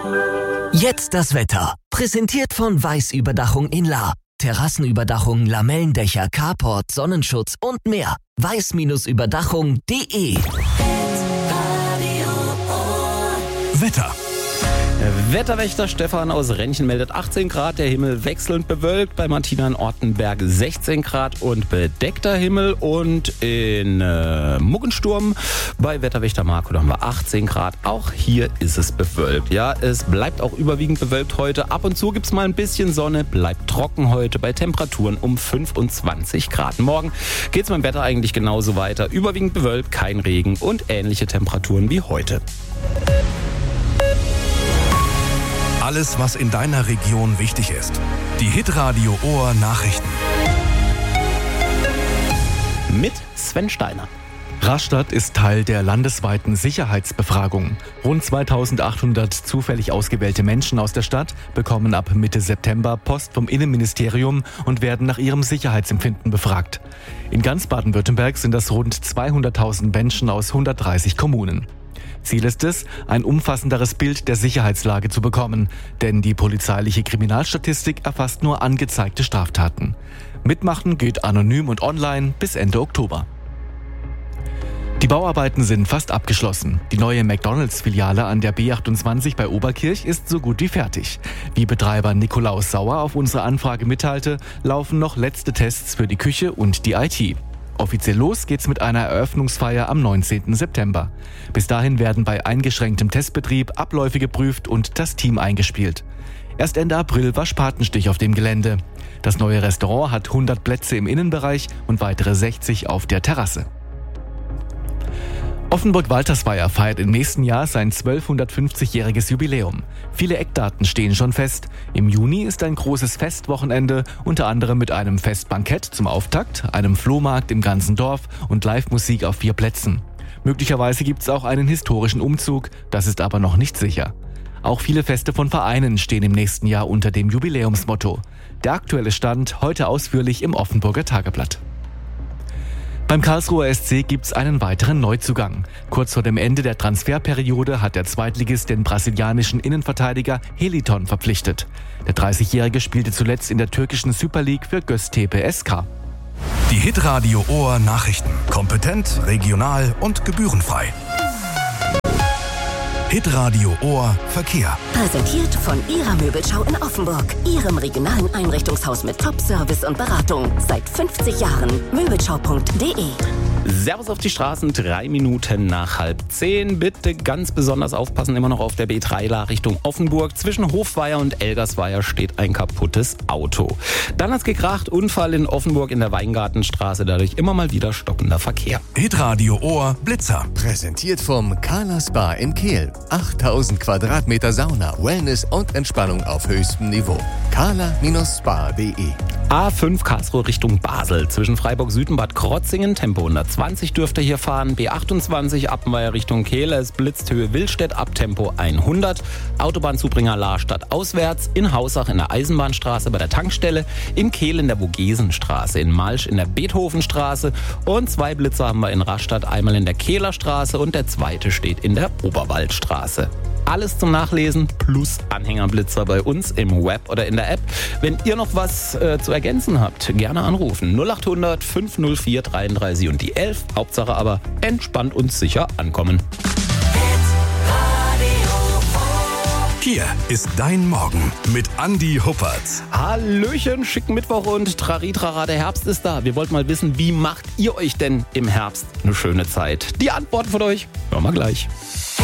Jetzt das Wetter. Präsentiert von Weiß Überdachung in Lahr. Terrassenüberdachung, Lamellendächer, Carport, Sonnenschutz und mehr. weiß-überdachung.de. Wetter. Wetterwächter Stefan aus Rennchen meldet 18 Grad, der Himmel wechselnd bewölkt, bei Martina in Ortenberg 16 Grad und bedeckter Himmel und in Muggensturm bei Wetterwächter Marco da haben wir 18 Grad, auch hier ist es bewölkt. Ja, es bleibt auch überwiegend bewölkt heute, ab und zu gibt es mal ein bisschen Sonne, bleibt trocken heute bei Temperaturen um 25 Grad. Morgen geht es beim Wetter eigentlich genauso weiter, überwiegend bewölkt, kein Regen und ähnliche Temperaturen wie heute. Alles, was in deiner Region wichtig ist. Die Hitradio Ohr Nachrichten. Mit Sven Steiner. Rastatt ist Teil der landesweiten Sicherheitsbefragung. Rund 2800 zufällig ausgewählte Menschen aus der Stadt bekommen ab Mitte September Post vom Innenministerium und werden nach ihrem Sicherheitsempfinden befragt. In ganz Baden-Württemberg sind das rund 200.000 Menschen aus 130 Kommunen. Ziel ist es, ein umfassenderes Bild der Sicherheitslage zu bekommen, denn die polizeiliche Kriminalstatistik erfasst nur angezeigte Straftaten. Mitmachen geht anonym und online bis Ende Oktober. Die Bauarbeiten sind fast abgeschlossen. Die neue McDonalds-Filiale an der B28 bei Oberkirch ist so gut wie fertig. Wie Betreiber Nikolaus Sauer auf unsere Anfrage mitteilte, laufen noch letzte Tests für die Küche und die IT. Offiziell los geht's mit einer Eröffnungsfeier am 19. September. Bis dahin werden bei eingeschränktem Testbetrieb Abläufe geprüft und das Team eingespielt. Erst Ende April war Spatenstich auf dem Gelände. Das neue Restaurant hat 100 Plätze im Innenbereich und weitere 60 auf der Terrasse. Offenburg-Waltersweier feiert im nächsten Jahr sein 1250-jähriges Jubiläum. Viele Eckdaten stehen schon fest. Im Juni ist ein großes Festwochenende, unter anderem mit einem Festbankett zum Auftakt, einem Flohmarkt im ganzen Dorf und Live-Musik auf 4 Plätzen. Möglicherweise gibt es auch einen historischen Umzug, das ist aber noch nicht sicher. Auch viele Feste von Vereinen stehen im nächsten Jahr unter dem Jubiläumsmotto. Der aktuelle Stand heute ausführlich im Offenburger Tageblatt. Beim Karlsruher SC gibt's einen weiteren Neuzugang. Kurz vor dem Ende der Transferperiode hat der Zweitligist den brasilianischen Innenverteidiger Heliton verpflichtet. Der 30-Jährige spielte zuletzt in der türkischen Super League für Göztepe SK. Die Hitradio Ohr Nachrichten. Kompetent, regional und gebührenfrei. Hitradio Ohr Verkehr. Präsentiert von Ihrer Möbelschau in Offenburg. Ihrem regionalen Einrichtungshaus mit Top-Service und Beratung. Seit 50 Jahren. Möbelschau.de. Servus auf die Straßen, 3 Minuten nach 9:30. Bitte ganz besonders aufpassen, immer noch auf der B3 Richtung Offenburg. Zwischen Hofweier und Elgersweier steht ein kaputtes Auto. Dann hat's gekracht, Unfall in Offenburg in der Weingartenstraße, dadurch immer mal wieder stockender Verkehr. Hitradio Ohr Blitzer. Präsentiert vom Kala Spa in Kehl. 8000 Quadratmeter Sauna, Wellness und Entspannung auf höchstem Niveau. kala-spa.de. A5 Karlsruhe Richtung Basel. Zwischen Freiburg Süd und Bad Krotzingen, Tempo 120 dürft ihr hier fahren. B28 Appenweier Richtung Kehl, es blitzt Höhe Willstedt ab Tempo 100. Autobahnzubringer Lahrstadt auswärts. In Hausach in der Eisenbahnstraße bei der Tankstelle. In Kehl in der Vogesenstraße. In Malsch in der Beethovenstraße. Und 2 Blitzer haben wir in Rastatt. Einmal in der Kehler Straße und der zweite steht in der Oberwaldstraße. Alles zum Nachlesen plus Anhängerblitzer bei uns im Web oder in der App. Wenn ihr noch was zu ergänzen habt, gerne anrufen. 0800 504 33 und die 11. Hauptsache aber entspannt und sicher ankommen. Hier ist dein Morgen mit Andi Huppertz. Hallöchen, schicken Mittwoch und Trari-Trara, der Herbst ist da. Wir wollten mal wissen, wie macht ihr euch denn im Herbst eine schöne Zeit? Die Antworten von euch hören wir gleich.